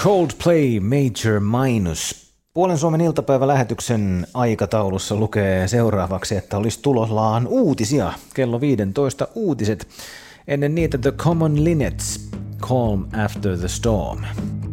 Coldplay Major Minus. Puolen Suomen iltapäivälähetyksen aikataulussa lukee seuraavaksi, että olisi tulollaan uutisia. Kello 15 uutiset. Ennen niitä The Common Linnets, Calm After the Storm.